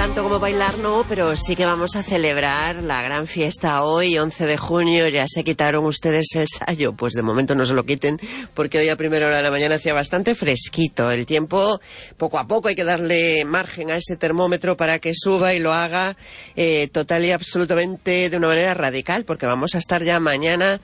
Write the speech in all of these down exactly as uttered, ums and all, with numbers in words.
tanto como bailar no, pero sí que vamos a celebrar la gran fiesta hoy, once de junio. Ya se quitaron ustedes el sayo, pues de momento no se lo quiten, porque hoy a primera hora de la mañana hacía bastante fresquito. El tiempo, poco a poco hay que darle margen a ese termómetro para que suba y lo haga eh, total y absolutamente de una manera radical, porque vamos a estar ya mañana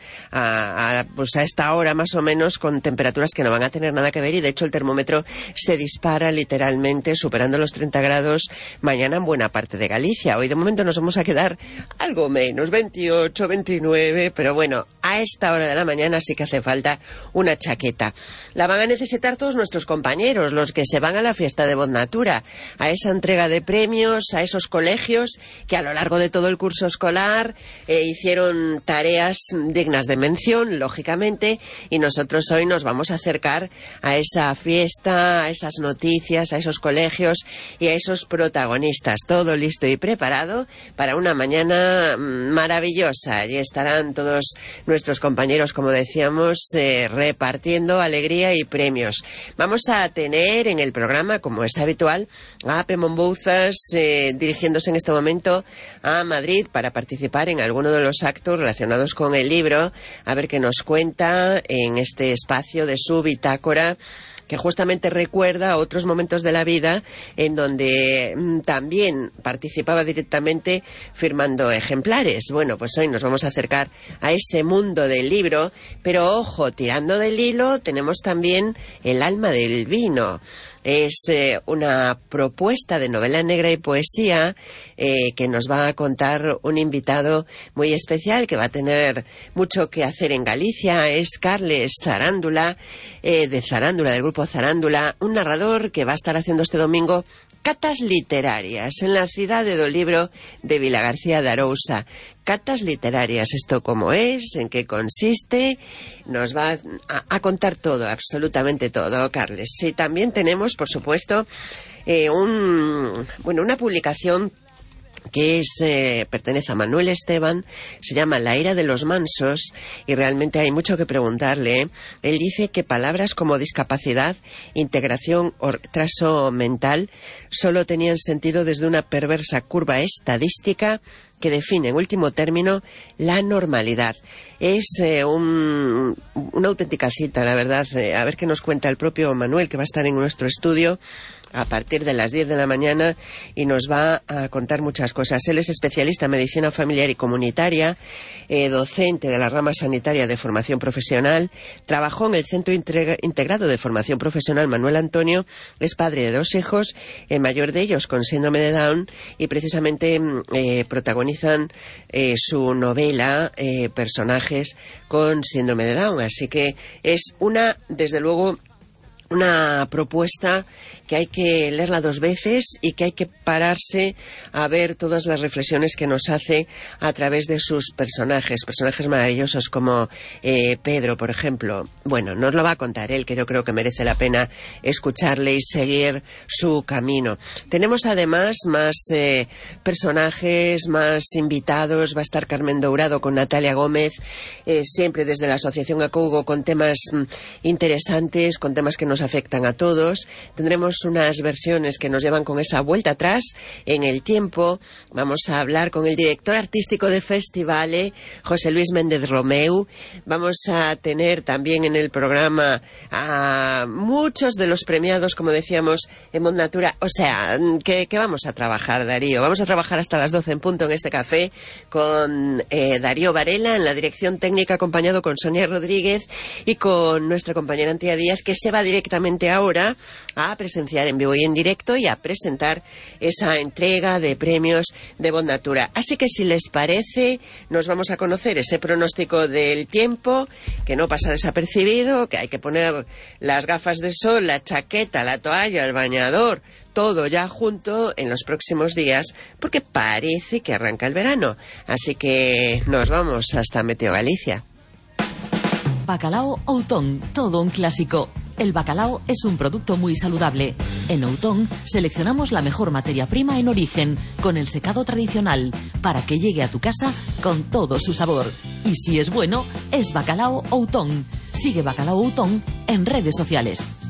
a, a, pues a esta hora más o menos con temperaturas que no van a tener nada que ver, y de hecho el termómetro se dispara literalmente superando los treinta grados mañana en buena parte de Galicia. Hoy de momento nos vamos a quedar algo menos, veintiocho, veintinueve, pero bueno, a esta hora de la mañana sí que hace falta una chaqueta. La van a necesitar todos nuestros compañeros, los que se van a la fiesta de Bodnatura, a esa entrega de premios, a esos colegios que a lo largo de todo el curso escolar eh, hicieron tareas dignas de mención, lógicamente, y nosotros hoy nos vamos a acercar a esa fiesta, a esas noticias, a esos colegios y a esos protagonistas. Todo listo y preparado para una mañana maravillosa. Allí estarán todos nuestros compañeros, como decíamos, eh, repartiendo alegría y premios. Vamos a tener en el programa, como es habitual, a Pemón Bouzas eh, dirigiéndose en este momento a Madrid para participar en alguno de los actos relacionados con el libro, a ver qué nos cuenta en este espacio de su bitácora, que justamente recuerda otros momentos de la vida en donde mmm, también participaba directamente firmando ejemplares. Bueno, pues hoy nos vamos a acercar a ese mundo del libro, pero ojo, tirando del hilo tenemos también el alma del vino. Es eh, una propuesta de novela negra y poesía eh, que nos va a contar un invitado muy especial que va a tener mucho que hacer en Galicia. Es Carles Zarándula, eh, de Zarándula, del grupo Zarándula, un narrador que va a estar haciendo este domingo catas literarias en la ciudad de Dolibro de Vilagarcía de Arousa. Catas literarias, ¿esto cómo es? ¿En qué consiste? Nos va a, a contar todo, absolutamente todo, Carles. Sí, también tenemos, por supuesto, eh, un, bueno, una publicación que es, eh, pertenece a Manuel Esteban, se llama La ira de los mansos, y realmente hay mucho que preguntarle. Él dice que palabras como discapacidad, integración o retraso mental solo tenían sentido desde una perversa curva estadística que define, en último término, la normalidad. Es eh, un, una auténtica cita, la verdad. Eh, a ver qué nos cuenta el propio Manuel, que va a estar en nuestro estudio a partir de las diez de la mañana y nos va a contar muchas cosas. Él es especialista en medicina familiar y comunitaria, eh, docente de la rama sanitaria de formación profesional, trabajó en el Centro Integrado de Formación Profesional Manuel Antonio, es padre de dos hijos, el mayor de ellos con síndrome de Down, y precisamente eh, protagonizan eh, su novela eh, personajes con síndrome de Down. Así que es una, desde luego, una propuesta que hay que leerla dos veces y que hay que pararse a ver todas las reflexiones que nos hace a través de sus personajes, personajes maravillosos como eh, Pedro, por ejemplo. Bueno, nos lo va a contar él, que yo creo que merece la pena escucharle y seguir su camino. Tenemos además más eh, personajes, más invitados. Va a estar Carmen Dourado con Natalia Gómez, eh, siempre desde la Asociación Acougo, con temas mm, interesantes, con temas que nos afectan a todos. Tendremos unas versiones que nos llevan con esa vuelta atrás en el tiempo. Vamos a hablar con el director artístico de Festivale, José Luis Méndez Romeu. Vamos a tener también en el programa a muchos de los premiados, como decíamos, en Bodnatura. O sea, que, que vamos a trabajar, Darío. Vamos a trabajar hasta las doce en punto en este café con eh, Darío Varela en la dirección técnica, acompañado con Sonia Rodríguez y con nuestra compañera Antía Díaz, que se va directamente ahora a presenciar en vivo y en directo y a presentar esa entrega de premios de Bodnatura. Así que, si les parece, nos vamos a conocer ese pronóstico del tiempo, que no pasa desapercibido, que hay que poner las gafas de sol, la chaqueta, la toalla, el bañador, todo ya junto en los próximos días, porque parece que arranca el verano. Así que nos vamos hasta Meteo Galicia. Bacalao Outón, todo un clásico. El bacalao es un producto muy saludable. En Outón seleccionamos la mejor materia prima en origen, con el secado tradicional, para que llegue a tu casa con todo su sabor. Y si es bueno, es Bacalao Outón. Sigue Bacalao Outón en redes sociales.